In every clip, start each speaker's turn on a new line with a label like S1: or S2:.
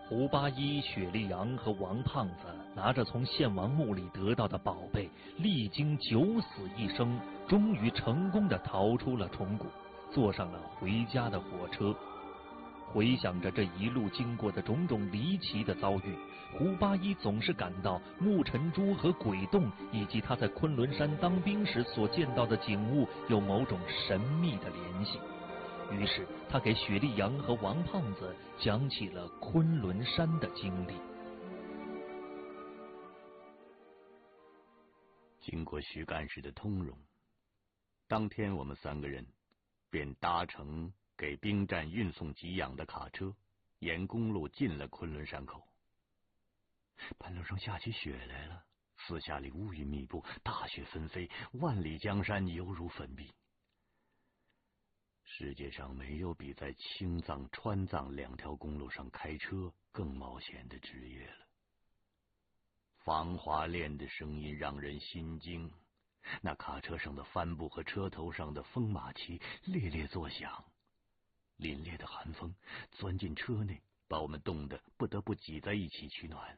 S1: 胡八一、雪莉杨和王胖子拿着从献王墓里得到的宝贝，历经九死一生，终于成功的逃出了崇谷，坐上了回家的火车。回想着这一路经过的种种离奇的遭遇，胡八一总是感到木尘珠和鬼洞以及他在昆仑山当兵时所见到的景物有某种神秘的联系。于是他给雪莉杨和王胖子讲起了昆仑山的经历。
S2: 经过徐干事的通融，当天我们3个人便搭乘给兵站运送给养的卡车，沿公路进了昆仑山口。半路上下起雪来了，四下里乌云密布，大雪纷飞，万里江山犹如粉壁。世界上没有比在青藏、川藏2条公路上开车更冒险的职业了。防滑链的声音让人心惊，那卡车上的帆布和车头上的风马旗猎猎作响。凛冽的寒风钻进车内，把我们冻得不得不挤在一起取暖。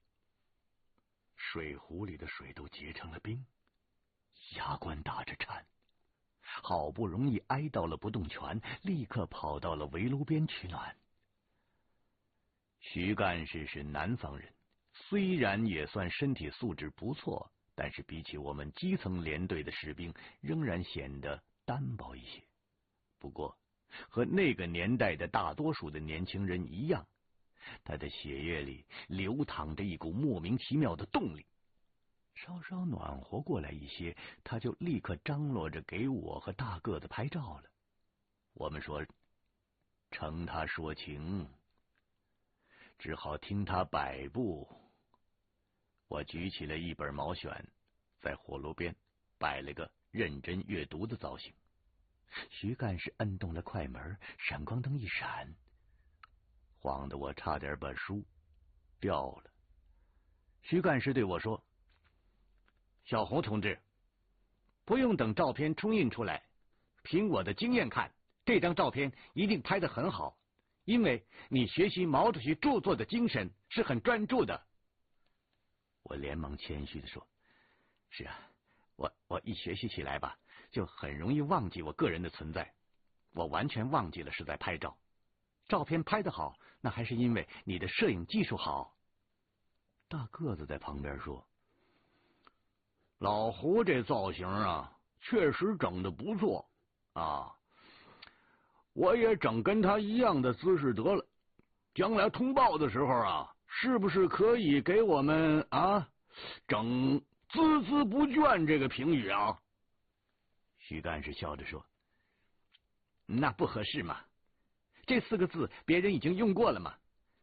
S2: 水壶里的水都结成了冰，牙关打着颤。好不容易挨到了不动泉，立刻跑到了围炉边取暖。徐干事是南方人，虽然也算身体素质不错，但是比起我们基层连队的士兵，仍然显得单薄一些。不过和那个年代的大多数的年轻人一样，他的血液里流淌着一股莫名其妙的动力。稍稍暖和过来一些，他就立刻张罗着给我和大个子拍照了。我们说乘他说情，只好听他摆布。我举起了一本毛选，在火炉边摆了个认真阅读的造型。徐干事摁动了快门，闪光灯一闪，晃得我差点把书掉了。徐干事对我说：“小红同志，不用等照片冲印出来，凭我的经验看，这张照片一定拍得很好，因为你学习毛主席著作的精神是很专注的。”我连忙谦虚地说：“是啊，我一学习起来吧，就很容易忘记我个人的存在，我完全忘记了是在拍照。照片拍得好，那还是因为你的摄影技术好。”大个子在旁边说：“老胡这造型啊，确实整得不错啊！我也整跟他一样的姿势得了。将来通报的时候啊，是不是可以给我们整孜孜不倦这个评语啊？”徐干事笑着说：“那不合适嘛，这4个字别人已经用过了嘛。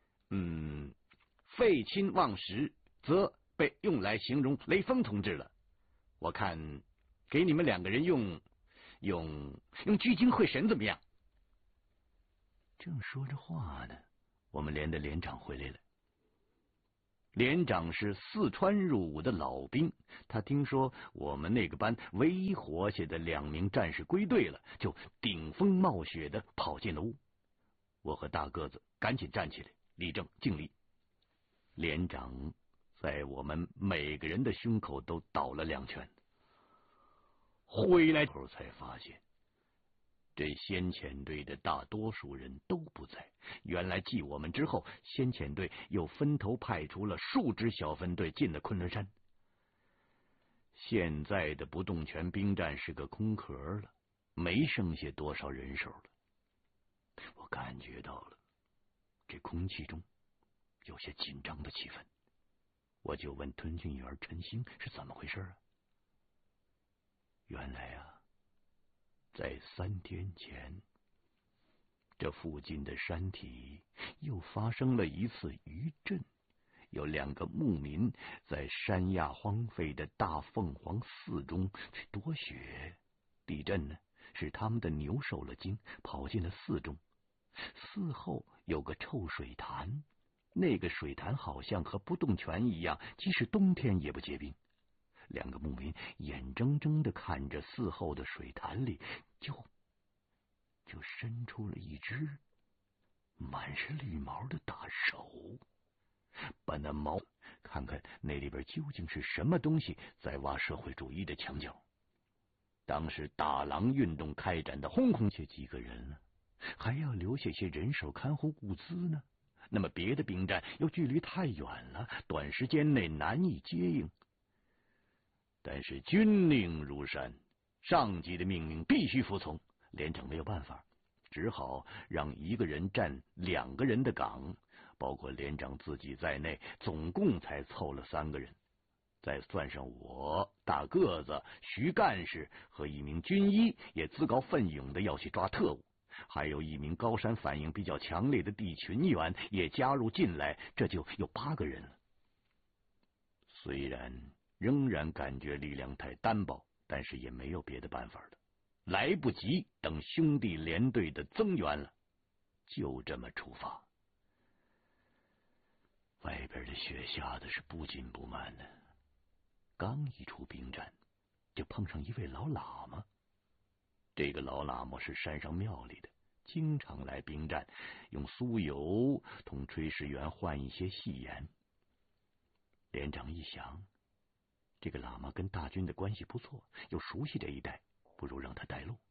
S2: 废寝忘食则被用来形容雷锋同志了。我看给你们2个人用聚精会神怎么样？”正说着话呢，我们连的连长回来了。连长是四川入伍的老兵，他听说我们那个班唯一活下的2名战士归队了，就顶风冒雪的跑进了屋。我和大个子赶紧站起来，立正敬礼。连长在我们每个人的胸口都倒了2拳。回来后才发现，这先遣队的大多数人都不在。原来继我们之后，先遣队又分头派出了数支小分队进了昆仑山。现在的不动泉兵站是个空壳了，没剩下多少人手了。我感觉到了这空气中有些紧张的气氛，我就问吞讯员陈星是怎么回事啊？原来在3天前，这附近的山体又发生了一次余震，有2个牧民在山崖荒废的大凤凰寺中去躲雪。地震呢，使他们的牛受了惊，跑进了寺中。寺后有个臭水潭，那个水潭好像和不动泉一样，即使冬天也不结冰。2个牧民眼睁睁地看着寺后的水潭里就伸出了一只满是绿毛的大手。 把那毛，看看那里边究竟是什么东西在挖社会主义的墙角。当时大狼运动开展的轰轰，些几个人了，还要留下些人手看护物资呢。那么别的兵站又距离太远了，短时间内难以接应。但是军令如山，上级的命令必须服从，连长没有办法，只好让一个人站2个人的岗，包括连长自己在内，总共才凑了3个人。再算上我大个子徐干事和一名军医，也自告奋勇的要去抓特务，还有一名高山反应比较强烈的地群员也加入进来，这就有8个人了。虽然仍然感觉力量太单薄，但是也没有别的办法了，来不及等兄弟连队的增援了，就这么出发。外边的雪下的是不紧不慢的，刚一出兵站，就碰上一位老喇嘛。这个老喇嘛是山上庙里的，经常来兵站，用酥油同炊事员换一些细盐。连长一想，这个喇嘛跟大军的关系不错，又熟悉这一带，不如让他带路。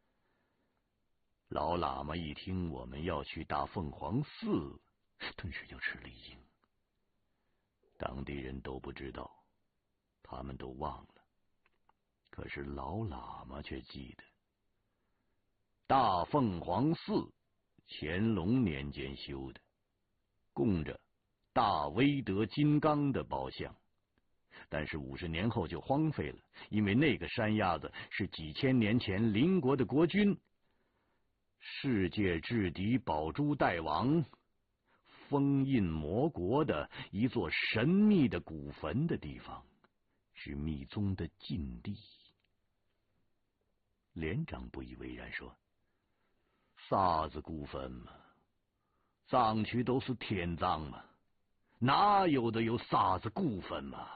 S2: 老喇嘛一听我们要去大凤凰寺，顿时就吃了一惊。当地人都不知道，他们都忘了，可是老喇嘛却记得。大凤凰寺乾隆年间修的，供着大威德金刚的宝像，但是50年后就荒废了，因为那个山丫子是几千年前邻国的国君世界制敌宝珠大王封印魔国的一座神秘的古坟的地方，是密宗的禁地。连长不以为然说：啥子古坟嘛，藏区都是天葬嘛，哪有的有啥子古坟嘛？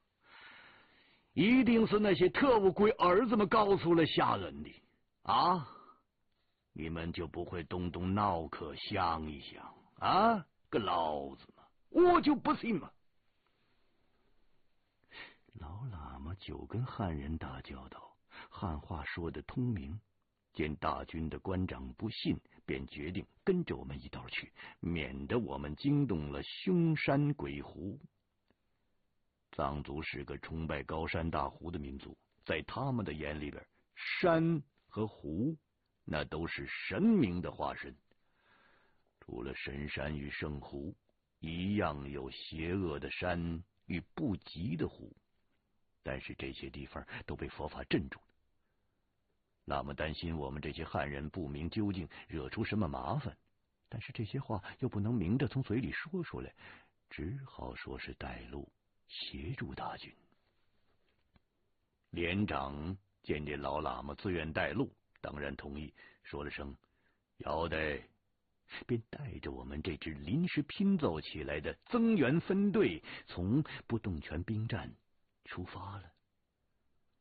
S2: 一定是那些特务鬼儿子们告诉了下人的啊！你们就不会动动脑壳想一想啊？个老子嘛，我就不信嘛！老喇嘛久跟汉人打交道，汉话说得通明，见大军的官长不信，便决定跟着我们一道去，免得我们惊动了凶山鬼狐。藏族是个崇拜高山大湖的民族，在他们的眼里边，山和湖那都是神明的化身。除了神山与圣湖，一样有邪恶的山与不吉的湖，但是这些地方都被佛法镇住了。喇嘛担心我们这些汉人不明究竟，惹出什么麻烦，但是这些话又不能明着从嘴里说出来，只好说是带路协助大军。连长见这老喇嘛自愿带路，当然同意，说了声要得，便带着我们这支临时拼凑起来的增援分队从不动泉兵站出发了。